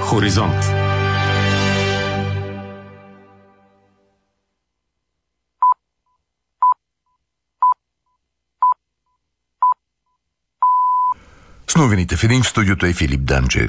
Хоризонт. С новините в един в студиото е Филип Данчев.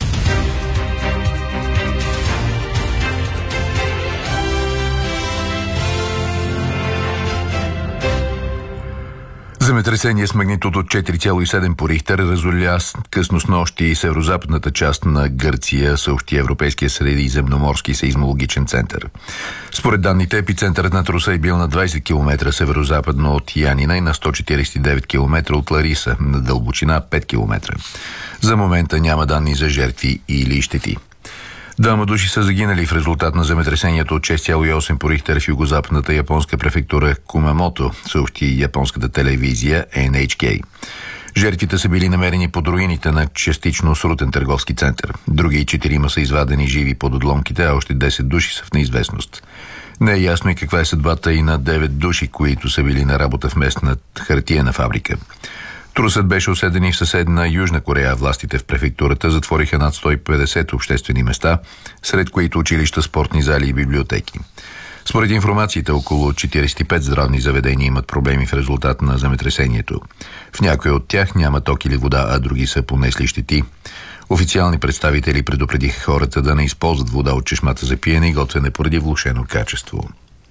Земетресение с магнитуд от 4,7 по Рихтер разоля късно снощи и северозападната част на Гърция, съобщи Европейския средиземноморски сейзмологичен център. Според данните, епицентърът на труса е бил на 20 км северозападно от Янина и на 149 км от Лариса, на дълбочина 5 км. За момента няма данни за жертви или щети. Двама души са загинали в резултат на земетресението от 6,8 по Рихтер в югозападната японска префектура Кумамото, съобщи японската телевизия NHK. Жертвите са били намерени под руините на частично срутен търговски център. Други 4 са извадени живи под отломките, а още 10 души са в неизвестност. Не е ясно и каква е съдбата и на 9 души, които са били на работа в местна хартиена фабрика. Трусът беше осъден и в съседна Южна Корея. Властите в префектурата затвориха над 150 обществени места, сред които училища, спортни зали и библиотеки. Според информацията, около 45 здравни заведения имат проблеми в резултат на земетресението. В някои от тях няма ток или вода, а други са понесли щети. Официални представители предупредиха хората да не използват вода от чешмата за пиене и готвене поради влошено качество.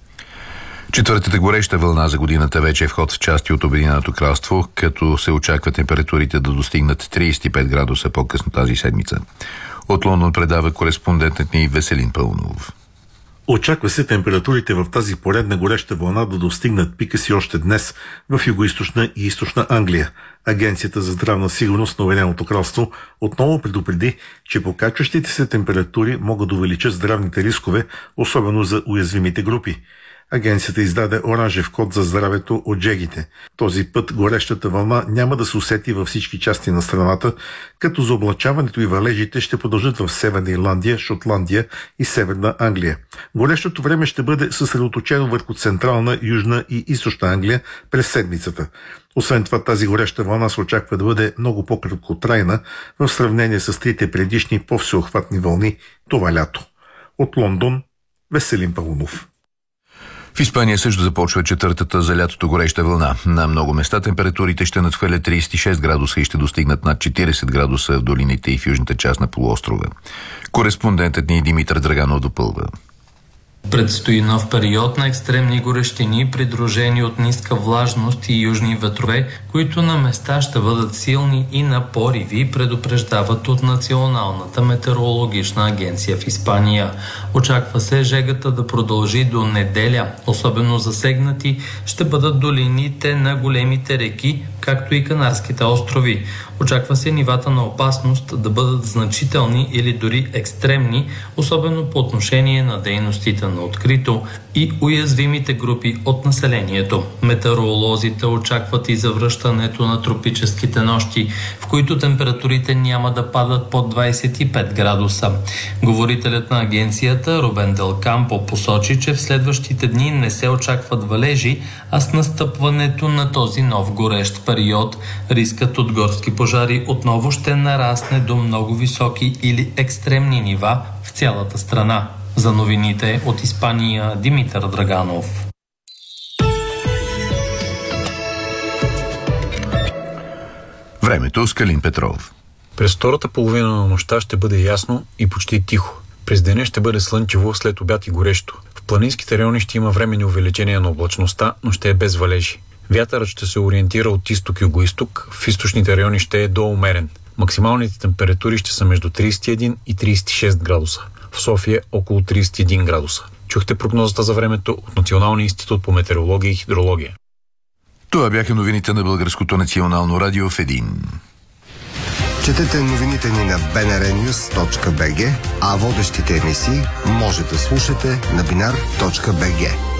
Четвъртата гореща вълна за годината вече е в ход в части от Обединеното кралство, като се очаква температурите да достигнат 35 градуса по-късно тази седмица. От Лондон предава кореспондентът ни Веселин Пълнов. Очаква се температурите в тази поредна гореща вълна да достигнат пика си още днес в югоизточна и източна Англия. Агенцията за здравна сигурност на Обединеното кралство отново предупреди, че покачващите се температури могат да увеличат здравните рискове, особено за уязвимите групи. Агенцията издаде оранжев код за здравето от жегите. Този път горещата вълна няма да се усети във всички части на страната, като заоблачаването и валежите ще продължат в Северна Ирландия, Шотландия и Северна Англия. Горещото време ще бъде съсредоточено върху Централна, Южна и Източна Англия през седмицата. Освен това, тази гореща вълна се очаква да бъде много по-краткотрайна в сравнение с трите предишни по-всеохватни вълни това лято. От Лондон, Веселин Пълнов. В Испания също започва четвъртата за лятото гореща вълна. На много места температурите ще надхвърлят 36 градуса и ще достигнат над 40 градуса в долините и в южната част на полуострова. Кореспондентът ни Димитър Драганов допълва. Предстои нов период на екстремни горещини, придружени от ниска влажност и южни ветрове, които на места ще бъдат силни и на пориви, предупреждават от Националната метеорологична агенция в Испания. Очаква се жегата да продължи до неделя. Особено засегнати ще бъдат долините на големите реки, както и Канарските острови. Очаква се нивата на опасност да бъдат значителни или дори екстремни, особено по отношение на дейностите на открито и уязвимите групи от населението. Метеоролозите очакват и завръщането на тропическите нощи, в които температурите няма да падат под 25 градуса. Говорителят на агенцията Рубен Дел Кампо посочи, че в следващите дни не се очакват валежи, а с настъпването на този нов горещ период, рискът от горски пожари отново ще нарасне до много високи или екстремни нива в цялата страна. За новините от Испания, Димитър Драганов. Времето с Калин Петров. През втората половина на нощта ще бъде ясно и почти тихо. През деня ще бъде слънчево, след обяд и горещо. В планинските райони ще има временни увеличения на облачността, но ще е без валежи. Вятърът ще се ориентира от изток-югоизток, в източните райони ще е до умерен. Максималните температури ще са между 31 и 36 градуса. В София около 31 градуса. Чухте прогнозата за времето от Националния институт по метеорология и хидрология. Това бяха новините на Българското национално радио в един. Четете новините ни на bnrnews.bg, а водещите емисии може да слушате на binar.bg.